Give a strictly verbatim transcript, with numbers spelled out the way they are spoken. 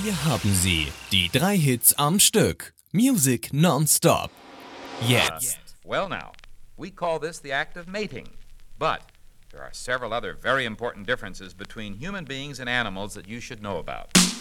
Wir haben sie, die drei Hits am Stück. Music nonstop. Jetzt. Well now, we call this the act of mating. But there are several other very important differences between human beings and animals that you should know about.